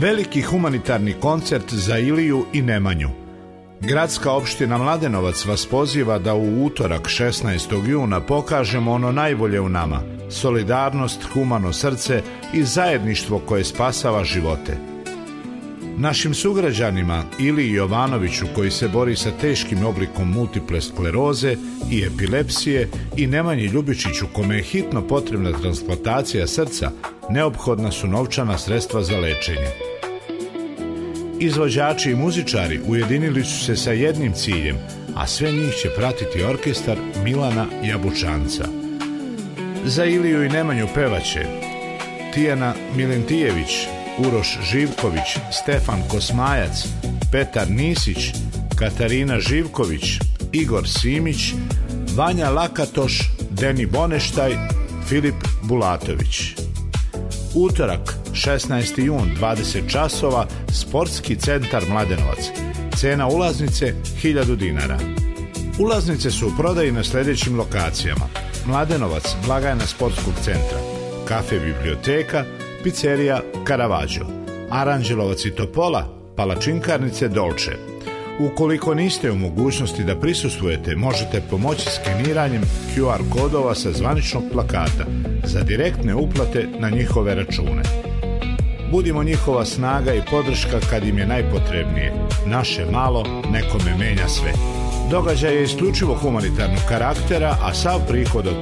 Veliki humanitarni koncert za Iliju i Nemanju. Gradska opština Mladenovac vas poziva da u utorak 16. juna pokažemo ono najbolje u nama, solidarnost, humano srce i zajedništvo koje spasava živote. Našim sugrađanima Iliji Jovanoviću, koji se bori sa teškim oblikom multiple skleroze i epilepsije, i Nemanji Ljubičiću, kome je hitno potrebna transplantacija srca, neophodna su novčana sredstva za lečenje. Izvođači i muzičari ujedinili su se sa jednim ciljem, a sve njih će pratiti orkestar Milana Jabučanca. Za Iliju i Nemanju pevaće Tijana Milintijević, Uroš Živković, Stefan Kosmajac, Petar Nisić, Katarina Živković, Igor Simić, Vanja Lakatoš, Deni Boneštaj, Filip Bulatović. Utorak, 16. jun, 20 časova, Sportski centar Mladenovac. Cena ulaznice 1000 dinara. Ulaznice su u prodaji na sljedećim lokacijama: Mladenovac, blagajna Sportskog centra, kafe Biblioteka, pizzerija Caravaggio, Aranđelovac i Topola, palačinkarnice Dolce. Ukoliko niste u mogućnosti da prisustvujete, možete pomoći skeniranjem QR kodova sa zvaničnog plakata za direktne uplate na njihove račune. Budimo njihova snaga i podrška kad im je najpotrebnije. Naše malo nekome menja sve. Događaj je isključivo humanitarnog karaktera, a sav prihod od